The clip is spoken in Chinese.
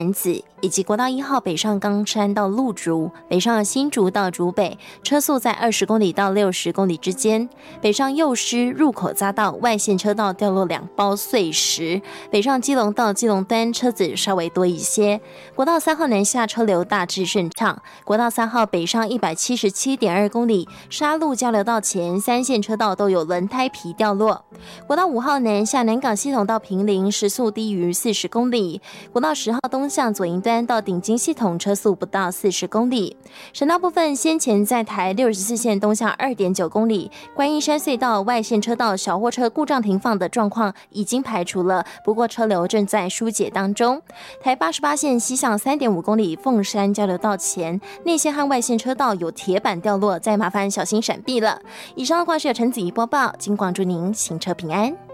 男子以及国道1号北上冈山到鹿竹，北上新竹到竹北，车速在20公里到60公里之间。北上幼师入口匝道外线车道掉落2包碎石，北上基隆到基隆端车子稍微多一些。国道3号南下车流大致顺畅，国道3号北上177.2公里，沙鹿交流道前3线车道都有轮胎皮掉落。国道5号南下南港系统到坪林，时速低于40公里。国道10号东向左营端到顶金系统车速不到40公里。省道部分，先前在台64线东向2.9公里，观音山隧道外线车道小货车故障停放的状况已经排除了，不过车流正在疏解当中。台88线西向3.5公里凤山交流道前，内线和外线车道有铁板掉落，再麻烦小心闪避了。以上的话是由陈子怡播报，金广祝您行车平安。